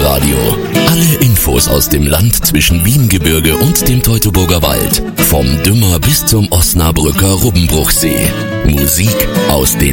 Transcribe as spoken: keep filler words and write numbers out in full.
Wiesenradio. Alle Infos aus dem Land zwischen Wiehengebirge und dem Teutoburger Wald. Vom Dümmer bis zum Osnabrücker Rubbenbruchsee. Musik aus den